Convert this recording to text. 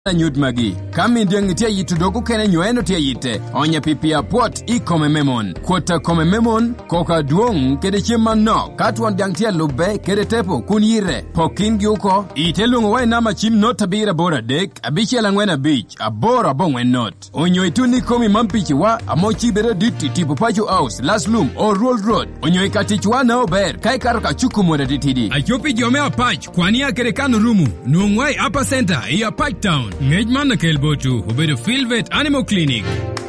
nyut magi kami ndiang tia yitu doku kene nyoeno tia yite onya pipia pot I kome memon kwota kome memon koka duong kede chima no katwan diang tia lube kede tepo kun yire pokin gyuko ite lungo wai nama chim not tabira bora dek abichi langwena beach abora bongwen not onyo ituni komi mampichi wa amochi bere diti tipu pachu house last loom or roll road onyo ikatichwa na ober kai karoka chuku mwada ditidi achopi jome apach kwani ya kerekano rumu nuongwai upper center iya Pike Town Ngejman na kelbotu ubedo Fieldvet Animal Clinic